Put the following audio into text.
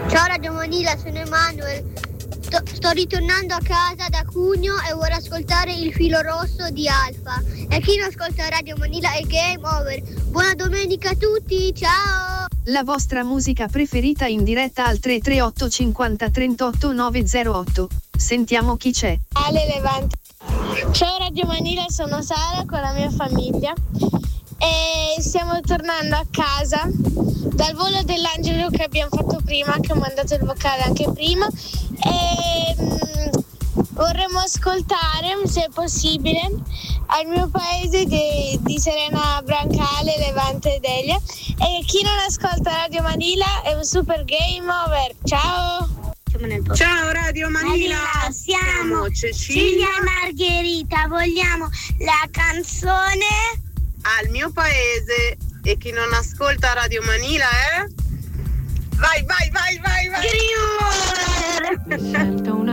Ciao Radio Manila, sono Emanuel. Sto ritornando a casa da Cugno e vorrei ascoltare Il filo rosso di Alfa. E chi non ascolta Radio Manila è game over. Buona domenica a tutti, ciao! La vostra musica preferita in diretta al 338 50 38 908. Sentiamo chi c'è. Ale Levante. Ciao Radio Manila, sono Sara con la mia famiglia e stiamo tornando a casa dal volo dell'Angelo che abbiamo fatto prima, che ho mandato il vocale anche prima, e vorremmo ascoltare, se è possibile, Al mio paese di Serena Brancale, Levante e Delia. E chi non ascolta Radio Manila è un super game over. Ciao! Ciao Radio Manila, siamo Cecilia e Margherita, vogliamo la canzone Al mio paese. E chi non ascolta Radio Manila è? Vai! Dreamer!